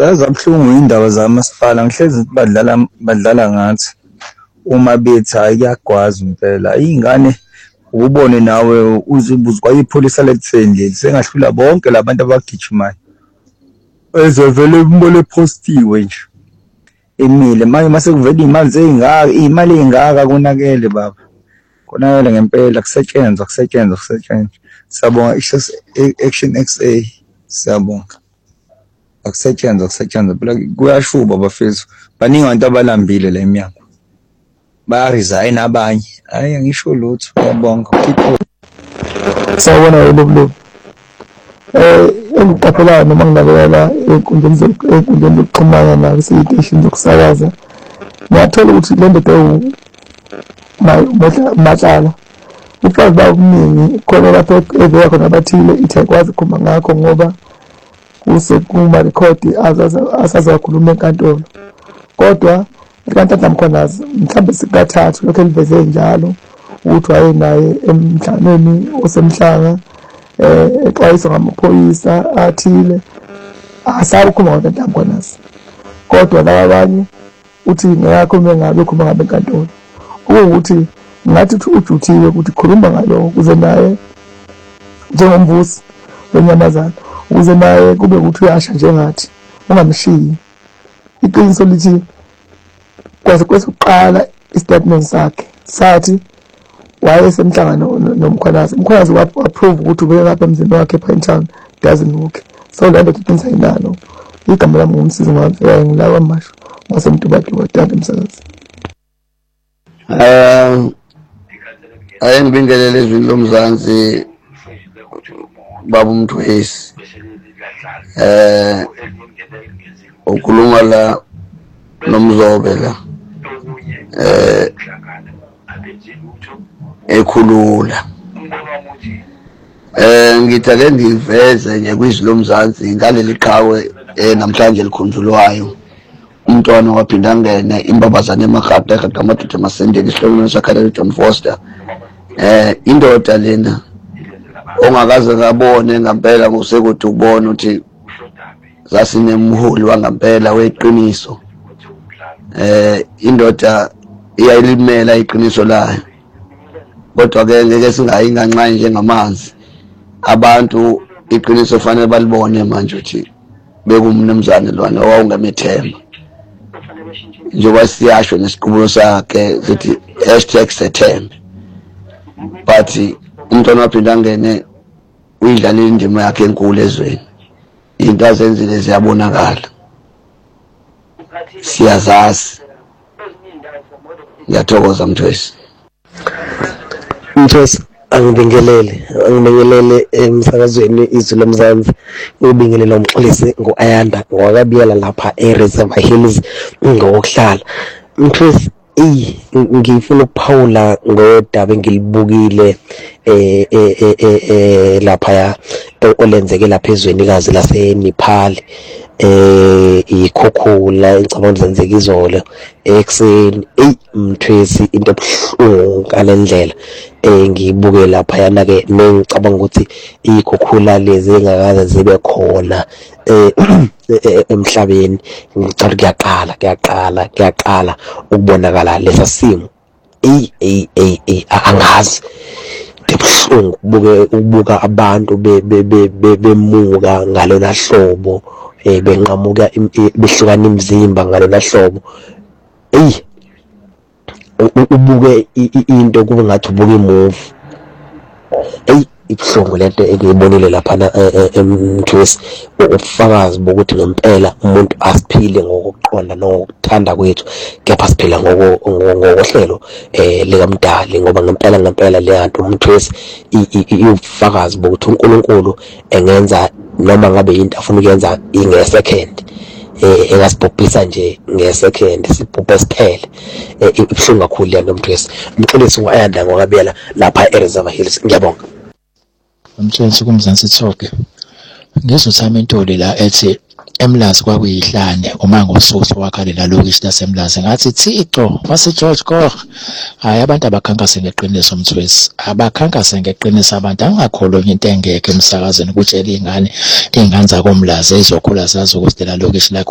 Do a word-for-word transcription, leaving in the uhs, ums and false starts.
Zabuhlungu indaba zamasipala ngihlezi badlala badlala ngathi uma bethi hayi kuyagwaza impela izingane ubone nawe uzibuzwa ipholisa lekutheni nje sengahlula bonke labantu abagijimayo ezovele imbole postiwe nje emile manje mase kuvela imali zeyingaka imali eyingaka konakele baba konakele ngempela kusetshenzwa kusetshenzwa kusetshenzwa siyabonga Action X A siyabonga akusetshenzwa kusetshenzwa phela kuyashuba bafethu baningi abantu abalambile la eminyango baya resign abanye hayi ngisho lutho uyabonga sawubona lobulo eh engiqaphela noma nginabela enkundleni enkundleni yokuxhumana na station zokusakaza ngiyathola ukuthi le nto matshala ufazi bakuningi khona lapho evela khona abathile ithekwazi ukukhuluma ngakho ngoba kuse kuma record asazakhuluma enkantolo kodwa kanti namkhonazi mhlambe sikathathu lokho eliveze njalo ukuthi wayenaye emhlanganweni osemhlanga eh exwayiswa ngamaphoyisa athile asakhuluma kanti namkhonazi kodwa laba abanye uthi ngiyakho mengabe khuluma ngabe enkantolo ukuthi ngathi ujuthiwe ukuthi khuluma ngaloko kuze naye njengomvusi wenyamazana ukuze naye kube ukuthi uyasha njengathi ungamshiyi iqiniso lithi kwaze kwesiqala istatement sakhe sathi wayesemhlangano nomkhwanazi umkhwanazi wa-approve ukuthi ube lapha emzini wakhe Pinetown doesn't work so lento iqiniso inalo igama lami ngumsizi ngavela ngilawa amasho ngasemtubati wadanda emsakazi um ayengibingelele ezweni lomzansi baba uMthwesi eh ukhuluma la nomzobe la eh ekhulula eh ngithi ake ngiveze nje kwizwi lomzansi ngaleli qhawe namhlanje likhunjulwayo umntwana waphinda angene imbabazane emakhata ekaqamadoda emasendeni isihlokweni sakhe John Foster eh indoda lena ongakaze ngabone ngempela ngosekuthi ubona ukuthi zasinemholi wangempela weqiniso eh indoda iyayilimela iqiniso layo kodwa ke ngeke singayinganxa njengamanzi abantu iqiniso fanele balibone manje ukuthi bekumnumzane lwana owawungemethemba njengoba siyasho nesiqubulo sakhe sithi hashtag sethembe but umntwana waphinda angene uyidlalile indima yakhe enkulu ezweni into azenzile ziyabonakala siyazazi ngiyathokoza Mthwesi Mthwesi angibingelele angibingelele emsakazweni izwi lomzansi ubingelela umxolisi ngoAyanda ngokwabiyela lapha eReserve Hills ngokuhlala Mthwesi Eh ngifuna ukuphawula ngodaba engilibukile eh eh eh lapha olenzeke lapha ezwenikazi laseNepal eh ikhokhula ngicabanga zenzeka izolo ekseni eh Mthwesi into ebuhlungu kalendlela eh ngibuke lapha yana ke ngicabanga ukuthi ikhokhula lezi engakaze zibe khona eh emhlabeni ngicela kuyaqala kuyaqala kuyaqala ukubonakala lesa simo eh eh eh angazi debuhlungu buke ubuka abantu bemuka ngalona hlobo eh benqamuka behlukana imizimba ngalona hlobo eh ubuke into kube ngathi ubuka imovie eh ibhlungu lento engiyibonile lapha eMthwesi ubufakazi bokuthi ngempela umuntu asiphile ngokuqonda nokuthanda kwethu kepha siphila ngokohlelo eh likaMdali ngoba ngempela ngempela leyanto uMthwesi ubufakazi bokuthi uNkulunkulu engenza noma ngabe into afuna ukuyenza ingesecond eh engasibhubhisa nje ngesecond sibhubhe siphele ibhlungu kakhulu lento Mthwesi umxolisi ngoAyanda ngokwabiyela lapha eReserve Hills ngiyabonga Umthwesi kumzansi Thoke ngizothama intoli la ethi eMlazi kwakuyihlane uma ngosuku wakhalela lokishi laseMlazi ngathi Thixo wase George Gor hayi abantu abakhankase ngeqiniso Mthwesi abakhankase ngeqiniso abantu angakholwa into engeke emsakazweni kutshela ingane ingane zakoMlazi ezokhula zazi ukuthi la lokishi la